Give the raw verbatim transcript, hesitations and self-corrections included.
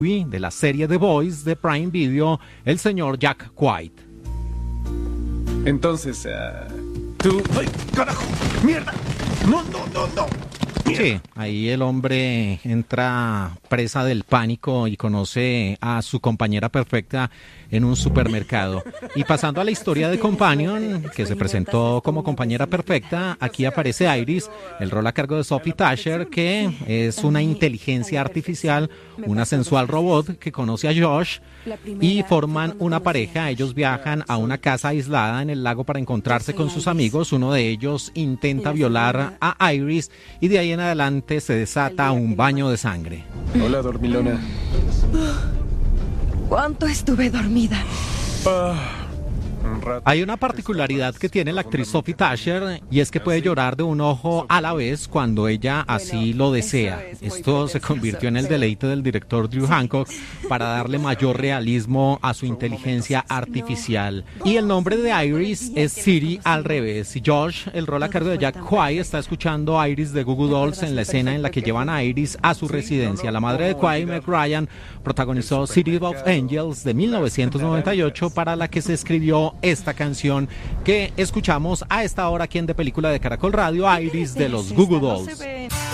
de la serie The Boys de Prime Video, el señor Jack White. Entonces, uh, tú... ¡Ay, carajo! ¡Mierda! ¡No, no, no, no! ¡Mierda! Sí, ahí el hombre entra presa del pánico y conoce a su compañera perfecta en un supermercado. Y pasando a la historia de Companion, que se presentó como compañera perfecta, aquí aparece Iris, el rol a cargo de Sophie Tasher, que es una inteligencia artificial, una sensual robot que conoce a Josh y forman una pareja. Ellos viajan a una casa aislada en el lago para encontrarse con sus amigos. Uno de ellos intenta violar a Iris y de ahí en adelante se desata un baño de sangre. Hola, dormilona. ¿Cuánto estuve dormida? Ah, un rato. Hay una particularidad que tiene la actriz Sophie Tasher y es que puede llorar de un ojo a la vez cuando ella así lo desea. Esto se convirtió en el deleite del director Drew Hancock para darle mayor realismo a su inteligencia artificial. Y el nombre de Iris es Siri al revés. Y Josh, el rol a cargo de Jack White, está escuchando a Iris de Goo Goo Dolls en la escena en la que llevan a Iris a su residencia. La madre de White, Meg Ryan, protagonizó City of Angels de mil novecientos noventa y ocho, para la que se escribió esta canción que escuchamos a esta hora aquí en De Película de Caracol Radio, Iris de los Goo Goo Dolls.